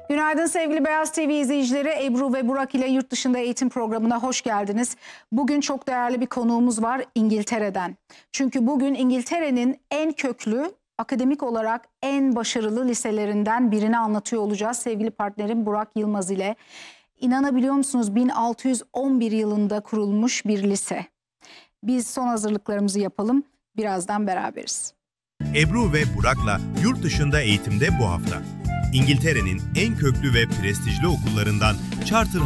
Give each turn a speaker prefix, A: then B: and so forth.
A: Günaydın sevgili Beyaz TV izleyicileri. Ebru ve Burak ile Yurt Dışında Eğitim programına hoş geldiniz. Bugün çok değerli bir konuğumuz var İngiltere'den. Çünkü bugün İngiltere'nin en köklü, akademik olarak en başarılı liselerinden birini anlatıyor olacağız. Sevgili partnerim Burak Yılmaz ile. İnanabiliyor musunuz 1611 yılında kurulmuş bir lise. Biz son hazırlıklarımızı yapalım. Birazdan beraberiz.
B: Ebru ve Burak'la Yurt Dışında Eğitim'de bu hafta. İngiltere'nin en köklü ve prestijli okullarından Charter